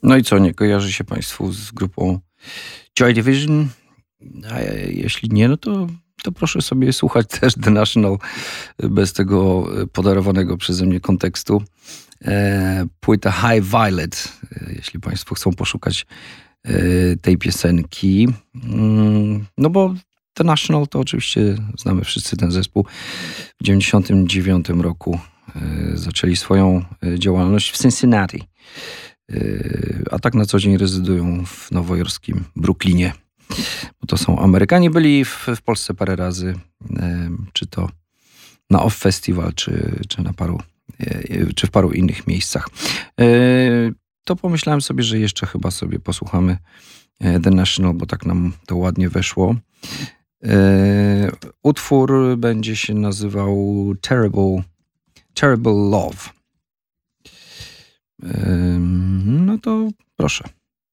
No i co, nie kojarzy się Państwu z grupą Joy Division? A jeśli nie, no to proszę sobie słuchać też The National bez tego podarowanego przeze mnie kontekstu. Płyta High Violet, jeśli Państwo chcą poszukać tej piosenki. No bo The National to oczywiście znamy wszyscy ten zespół. W 1999 roku zaczęli swoją działalność w Cincinnati. A tak na co dzień rezydują w nowojorskim Brooklynie. Bo to są Amerykanie. Byli w Polsce parę razy, czy to na Off Festival, czy w paru innych miejscach. To pomyślałem sobie, że jeszcze chyba sobie posłuchamy The National, bo tak nam to ładnie weszło. Utwór będzie się nazywał Terrible Love. No to proszę.